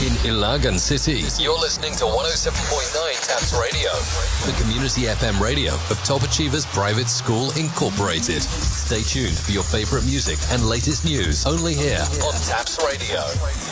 in Ilagan City. You're listening to 107.9 Taps Radio, the community FM radio of Top Achievers Private School Incorporated. Stay tuned for your favorite music and latest news only here on Taps Radio.